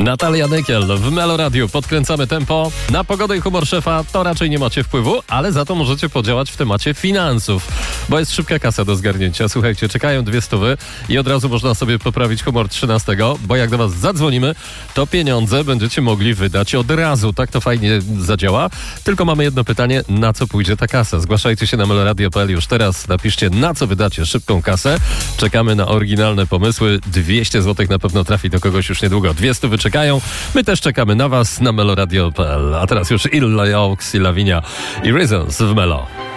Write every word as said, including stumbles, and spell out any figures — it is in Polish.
Natalia Nykiel w Melo Radio. Podkręcamy tempo. Na pogodę i humor szefa to raczej nie macie wpływu, ale za to możecie podziałać w temacie finansów, bo jest szybka kasa do zgarnięcia. Słuchajcie, czekają dwie stówy i od razu można sobie poprawić humor trzynastego, bo jak do was zadzwonimy, to pieniądze będziecie mogli wydać od razu. Tak to fajnie zadziała. Tylko mamy jedno pytanie, na co pójdzie ta kasa? Zgłaszajcie się na meloradio kropka p l już teraz. Napiszcie, na co wydacie szybką kasę. Czekamy na oryginalne pomysły. dwieście złotych na pewno trafi do kogoś już niedługo. Dwie stówy czekają. My też czekamy na was na meloradio kropka p l. A teraz już Illa Oaks i Lavinia i Reasons w Melo.